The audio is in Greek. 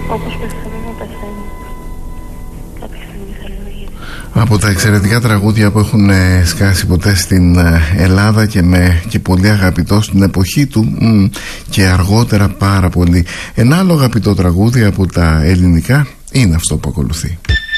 Όπως πεθαίνω να πεθαίνω. Κάποια στιγμή θέλω να γυρίσω. Από τα εξαιρετικά τραγούδια που έχουν σκάσει ποτέ στην Ελλάδα και πολύ αγαπητό στην εποχή του και αργότερα πάρα πολύ. Ένα άλλο αγαπητό τραγούδι από τα ελληνικά είναι αυτό που ακολουθεί.